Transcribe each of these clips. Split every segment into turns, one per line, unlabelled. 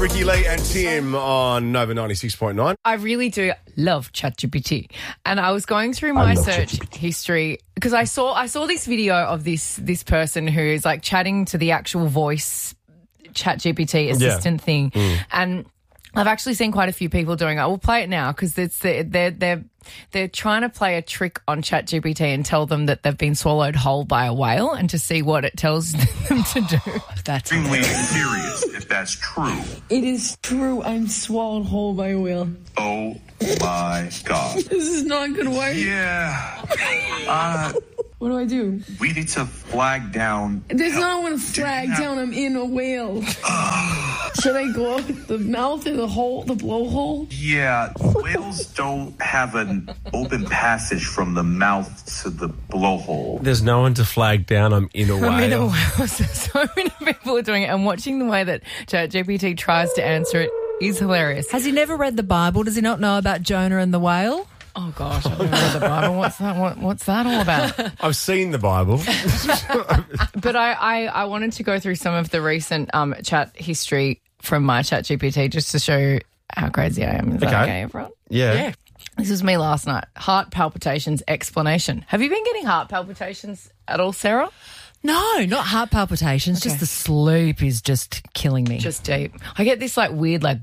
Ricky Lee and Tim on Nova 96.9.
I really do love ChatGPT. And I was going through my search history because I saw this video of this person who is like chatting to the actual voice ChatGPT assistant thing. And I've actually seen quite a few people doing it. We'll play it now because they're trying to play a trick on ChatGPT and tell them that they've been swallowed whole by a whale and to see what it tells them to do.
That's extremely serious if that's true.
It is true. I'm swallowed whole by a whale.
Oh my God.
This is not going to work.
Yeah.
What do I do?
We need to flag down.
There's not one to flag down. I'm in a whale. Should I go up the mouth or the hole, the blowhole?
Yeah, whales don't have an open passage from the mouth to the blowhole.
There's no one to flag down. I'm in a whale.
I'm in a whale. So many people are doing it. And watching the way that ChatGPT tries to answer it is hilarious.
Has he never read the Bible? Does he not know about Jonah and the whale?
Oh, gosh, I've never read the Bible. What's that all about?
I've seen the Bible.
But I wanted to go through some of the recent chat history from my ChatGPT just to show how crazy I am. Is that okay, everyone?
Yeah.
This was me last night. Heart palpitations explanation. Have you been getting heart palpitations at all, Sarah?
No, not heart palpitations.
Okay.
Just the sleep is just killing me.
Just deep. I get this like weird like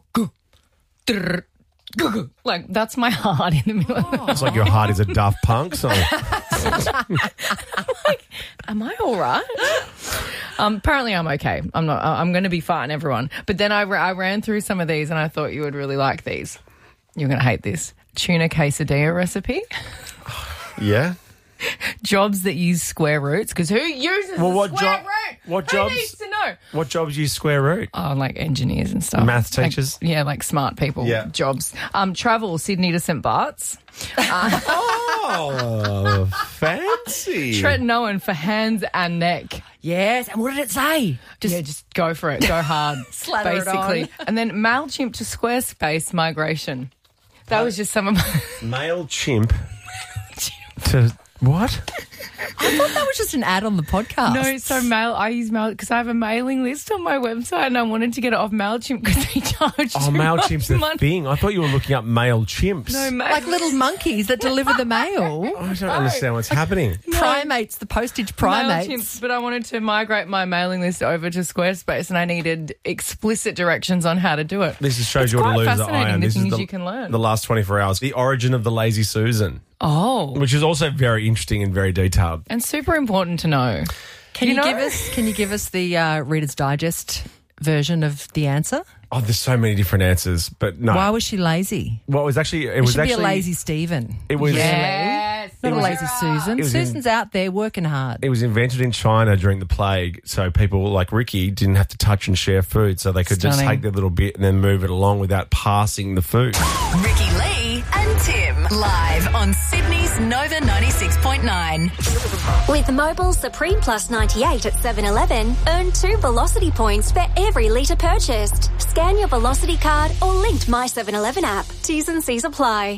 like that's my heart in the middle of the night.
It's like your heart is a Daft Punk song.
Like, am I all right? Apparently I'm okay. I'm not. I'm going to be fine, everyone. But then I ran through some of these and I thought you would really like these. You're going to hate this. Tuna quesadilla recipe.
Yeah.
Jobs that use square roots, because who uses square root?
What
who
jobs?
needs to know?
What jobs use square root?
Oh, like engineers and stuff.
Math teachers?
Like smart people.
Yeah.
Jobs. Travel, Sydney to St Bart's.
Oh, fancy.
Trenton Owen for hands and neck.
Yes, and what did it say?
Just go for it. Go hard.
Slather it
basically.
on.
And then MailChimp to Squarespace migration. That was just some of my...
MailChimp to... What?
I thought that was just an ad on the podcast.
No, so I use mail because I have a mailing list on my website and I wanted to get it off MailChimp because they charge
Oh,
too
MailChimp's
much
the
money.
thing. I thought you were looking up male chimps.
No,
like little monkeys that deliver the mail.
I don't understand what's happening.
Primates, the postage primates.
MailChimp, but I wanted to migrate my mailing list over to Squarespace and I needed explicit directions on how to do it.
This just shows
It's
you what a
quite
loser I
fascinating,
am.
the
This is
things you can learn.
the last 24 hours. The origin of the Lazy Susan.
Oh.
Which is also very interesting and very detailed.
And super important to know.
Can you give us the Reader's Digest version of the answer?
Oh, there's so many different answers, but no.
Why was she lazy?
Well, it was actually...
It should be a lazy Stephen.
It was...
Yes.
Not a lazy Susan. Susan's out there working hard.
It was invented in China during the plague, so people like Ricky didn't have to touch and share food, so they could just take their little bit and then move it along without passing the food.
Ricky Lee and Tim, live on Sydney's Nova 96.9.
With Mobile Supreme Plus 98 at 7-Eleven, earn 2 Velocity points for every litre purchased. Scan your Velocity card or linked My 7-Eleven app. T's and C's apply.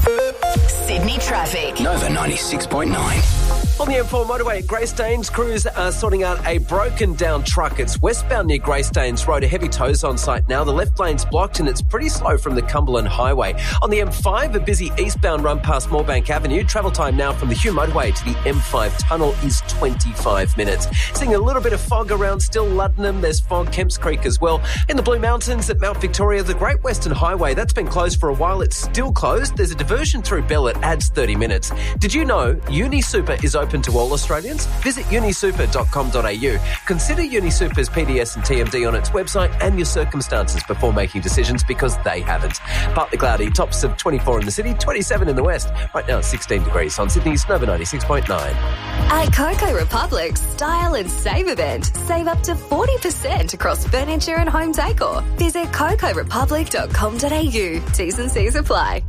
Sydney traffic.
Nova 96.9.
On the M4 motorway at Greystanes, crews are sorting out a broken down truck. It's westbound near Greystanes Road. A heavy tow's on site now. The left lane's blocked and it's pretty slow from the Cumberland Highway. On the M5, a busy eastbound run past Moorebank Avenue. Travel time now from the Hume motorway to the M5 tunnel is 25 minutes. Seeing a little bit of fog around still Luddenham. There's fog, Kemps Creek as well. In the Blue Mountains at Mount Victoria, the Great Western Highway, that's been closed for a while. It's still closed. There's a diversion through Bell. It adds 30 minutes. Did you know UniSuper is open to all Australians? Visit unisuper.com.au. Consider UniSuper's PDS and TMD on its website and your circumstances before making decisions because they haven't. Partly cloudy, tops of 24 in the city, 27 in the west. Right now it's 16 degrees on Sydney's Nova 96.9.
At Coco Republic's Style and Save event, save up to 40% across furniture and home decor. Visit cocorepublic.com.au. T's and C's apply.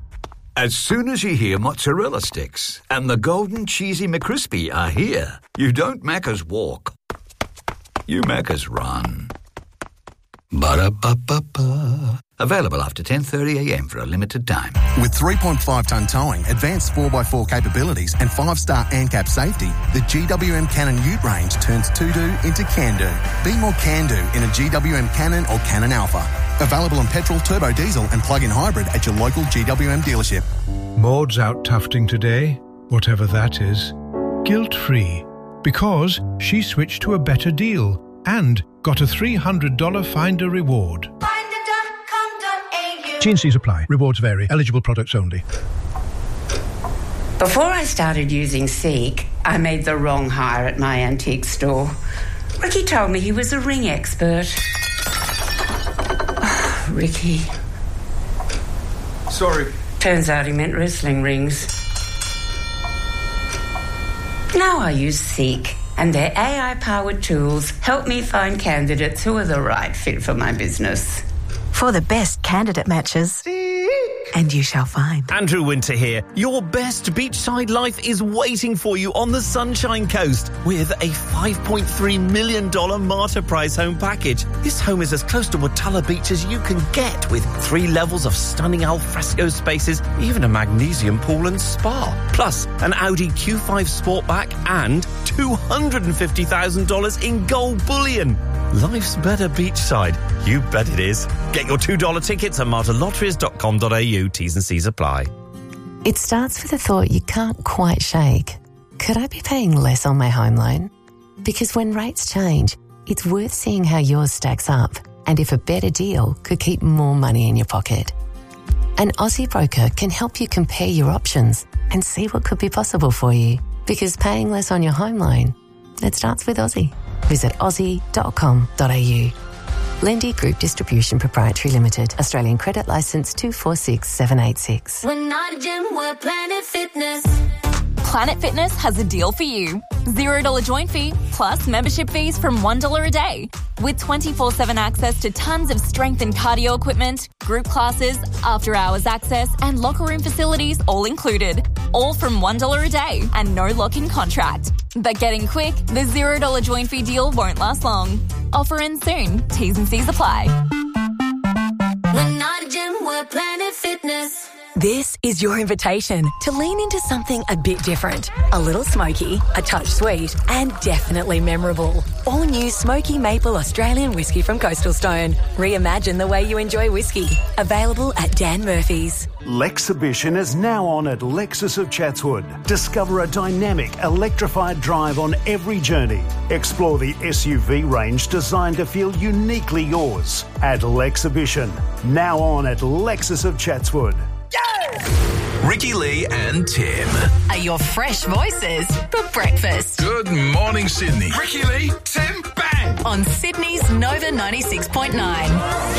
As soon as you hear mozzarella sticks and the golden cheesy McCrispy are here, you don't Macca's walk. You Macca's run. Ba-da-ba-ba-ba. Available after 10:30am for a limited time.
With 3.5-tonne towing, advanced 4x4 capabilities and 5-star ANCAP safety, the GWM Cannon Ute range turns to-do into can-do. Be more can-do in a GWM Cannon or Cannon Alpha. Available on petrol, turbo diesel and plug-in hybrid at your local GWM dealership.
Maud's out tufting today, whatever that is, guilt-free, because she switched to a better deal and got a $300 Finder reward. T&Cs apply. Rewards vary. Eligible products only.
Before I started using Seek, I made the wrong hire at my antique store. Ricky told me he was a ring expert. Oh, Ricky.
Sorry.
Turns out he meant wrestling rings. Now I use Seek, and their AI-powered tools help me find candidates who are the right fit for my business.
For the best candidate matches. And you shall find.
Andrew Winter here. Your best beachside life is waiting for you on the Sunshine Coast with a $5.3 million Marta Prize home package. This home is as close to Watala Beach as you can get, with 3 levels of stunning alfresco spaces, even a magnesium pool and spa. Plus, an Audi Q5 Sportback and $250,000 in gold bullion. Life's better beachside. You bet it is. Get your $2 tickets at martalotteries.com.au. T's and C's apply.
It starts with a thought you can't quite shake. Could I be paying less on my home loan? Because when rates change, it's worth seeing how yours stacks up and if a better deal could keep more money in your pocket. An Aussie broker can help you compare your options and see what could be possible for you. Because paying less on your home loan, it starts with Aussie. Visit aussie.com.au. Lendi Group Distribution Proprietary Limited. Australian Credit Licence 246786.
We're not a gym, we're Planet Fitness. Planet Fitness has a deal for you. $0 joint fee plus membership fees from $1 a day. With 24/7 access to tons of strength and cardio equipment, group classes, after-hours access and locker room facilities all included. All from $1 a day and no lock-in contract. But getting quick, the $0 joint fee deal won't last long. Offer ends soon. T's and C's apply.
We're not a gym, we're Planet Fitness.
This is your invitation to lean into something a bit different. A little smoky, a touch sweet, and definitely memorable. All new Smoky Maple Australian whiskey from Coastal Stone. Reimagine the way you enjoy whiskey. Available at Dan Murphy's.
Lexhibition is now on at Lexus of Chatswood. Discover a dynamic, electrified drive on every journey. Explore the SUV range designed to feel uniquely yours at Lexhibition. Now on at Lexus of Chatswood.
Ricky Lee and Tim are your fresh voices for breakfast.
Good morning, Sydney.
Ricky Lee, Tim, bang! On Sydney's Nova 96.9.